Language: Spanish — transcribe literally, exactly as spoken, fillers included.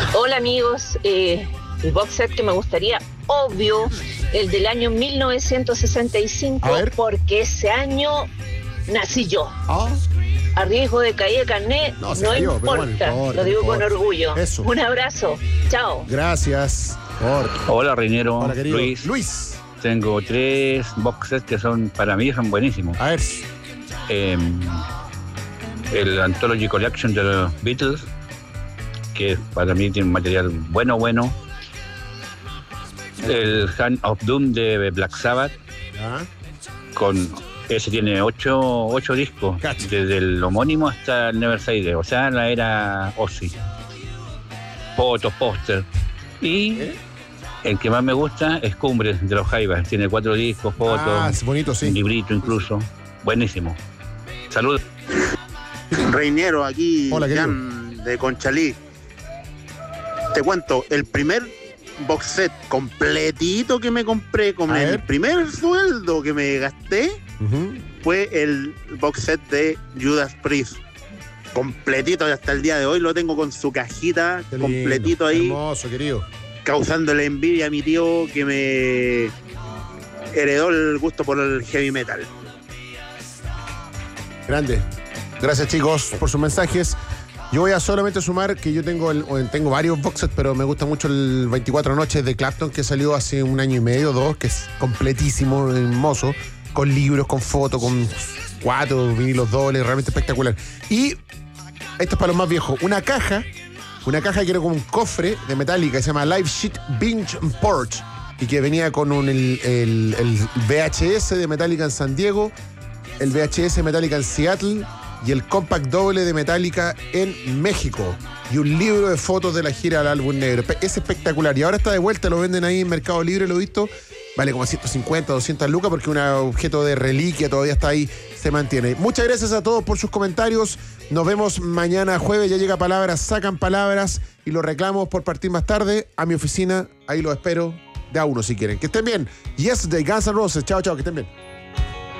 Hola amigos, eh, el box set que me gustaría, obvio, el del año mil novecientos sesenta y cinco, porque ese año nací yo. ¿Ah? A riesgo de caída de carnet, No, no, se cayó, pero importa, bueno, no importa, lo digo no con importa. orgullo. Eso. Un abrazo, chao. Gracias. Por... Hola, Reinero. Hola, querido. Luis. Luis. Tengo tres box sets que son, para mí, son buenísimos. A ver. Eh, el Anthology Collection de los Beatles, que para mí tiene un material bueno, bueno. El Hand of Doom de Black Sabbath, ¿Ya? con ese tiene ocho, ocho discos, Cacho. desde el homónimo hasta el Never Say There, o sea, la era Ozzy. Fotos, póster. Y ¿Eh? el que más me gusta es Cumbres de los Jaivas. Tiene cuatro discos, fotos, Ah, es bonito, sí. un librito incluso. Buenísimo. Saludos. Reiniero, aquí Hola, querido. Jan de Conchalí. Te cuento, el primer box set completito que me compré con A el ver. primer sueldo que me gasté Uh-huh. fue el box set de Judas Priest. Completito, hasta el día de hoy lo tengo con su cajita, Qué lindo, completito ahí, hermoso, querido. causándole envidia a mi tío que me heredó el gusto por el heavy metal. Grande. Gracias, chicos, por sus mensajes. Yo voy a solamente sumar que yo tengo el, tengo varios box sets, pero me gusta mucho el veinticuatro noches de Clapton, que salió hace un año y medio, dos, que es completísimo, hermoso, con libros, con fotos, con cuatro vinilos dobles, realmente espectacular. Y esto es para los más viejos, una caja, una caja que era como un cofre de Metallica, que se llama Live Sheet Binge and Porch, y que venía con un, el, el, el V H S de Metallica en San Diego, el V H S de Metallica en Seattle y el compact doble de Metallica en México. Y un libro de fotos de la gira del álbum negro. Es espectacular. Y ahora está de vuelta, lo venden ahí en Mercado Libre, lo he visto. Vale como ciento cincuenta, doscientas lucas porque un objeto de reliquia todavía está ahí, se mantiene. Muchas gracias a todos por sus comentarios. Nos vemos mañana jueves. Ya llega Palabras, sacan palabras y los reclamos por partir más tarde a mi oficina. Ahí los espero de a uno si quieren. Que estén bien. Yesterday, Guns N' Roses. Chao, chao, que estén bien.